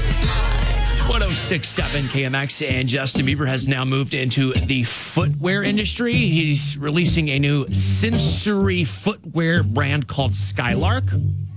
1067 KMX, and Justin Bieber has now moved into the footwear industry. He's releasing a new sensory footwear brand called Skylark.